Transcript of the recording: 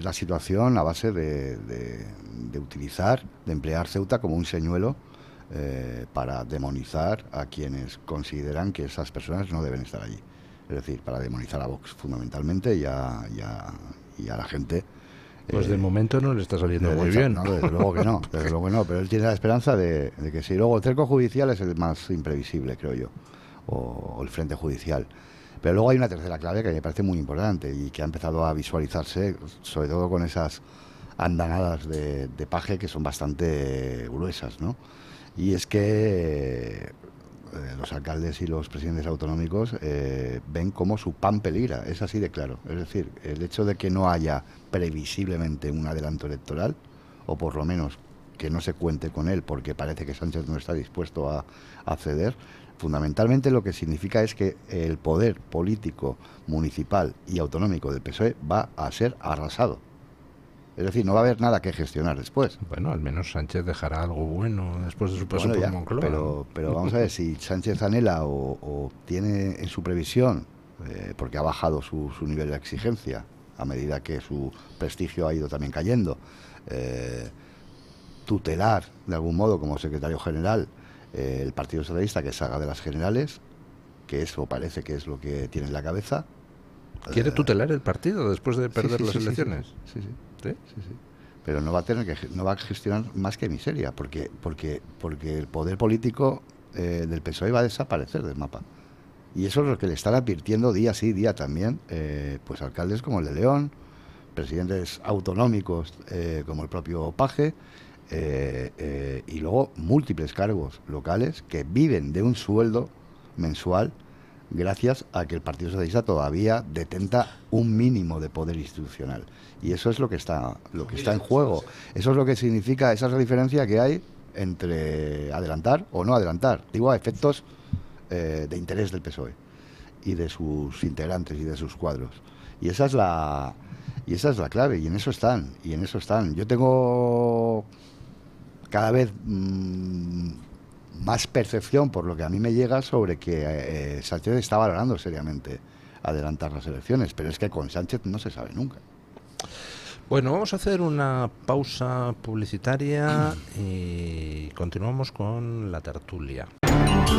la situación a base de utilizar, de emplear Ceuta como un señuelo para demonizar a quienes consideran que esas personas no deben estar allí. Es decir, para demonizar a Vox fundamentalmente y a la gente. Pues de momento no le está saliendo muy bien. No, desde luego que no, desde luego que no, pero él tiene la esperanza de que sí. Luego el cerco judicial es el más imprevisible, creo yo, o el frente judicial. Pero luego hay una tercera clave que me parece muy importante y que ha empezado a visualizarse, sobre todo con esas andanadas de paje que son bastante gruesas, ¿no? Y es que los alcaldes y los presidentes autonómicos ven como su pan peligra, es así de claro. Es decir, el hecho de que no haya previsiblemente un adelanto electoral, o por lo menos que no se cuente con él, porque parece que Sánchez no está dispuesto a ceder, fundamentalmente lo que significa es que el poder político, municipal y autonómico del PSOE va a ser arrasado. Es decir, no va a haber nada que gestionar después. Bueno, al menos Sánchez dejará algo bueno después de su paso por Moncloa. Pero vamos a ver, si Sánchez anhela o tiene en su previsión, porque ha bajado su nivel de exigencia a medida que su prestigio ha ido también cayendo, tutelar de algún modo como secretario general el Partido Socialista que salga de las generales, que eso parece que es lo que tiene en la cabeza. ¿Quiere tutelar el partido después de perder las elecciones? Sí. Pero no va a gestionar más que miseria, porque el poder político del PSOE va a desaparecer del mapa. Y eso es lo que le están advirtiendo día sí, día también, pues alcaldes como el de León, presidentes autonómicos como el propio Paje, y luego múltiples cargos locales que viven de un sueldo mensual gracias a que el Partido Socialista todavía detenta un mínimo de poder institucional. Y eso es lo que está en juego. Eso es lo que significa, esa es la diferencia que hay entre adelantar o no adelantar. Digo, a efectos de interés del PSOE y de sus integrantes y de sus cuadros. Y esa es la clave, y en eso están. Yo tengo cada vez más percepción, por lo que a mí me llega, sobre que Sánchez está valorando seriamente adelantar las elecciones, pero es que con Sánchez no se sabe nunca. Bueno, vamos a hacer una pausa publicitaria y continuamos con la tertulia.